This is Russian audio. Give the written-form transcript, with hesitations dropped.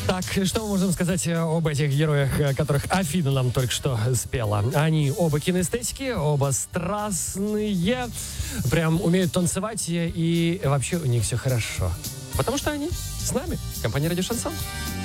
Так, что мы можем сказать об этих героях, которых Афина нам только что спела? Они оба кинестетики, оба страстные, прям умеют танцевать, и вообще у них все хорошо. Потому что они с нами, компания «Радио Шансон».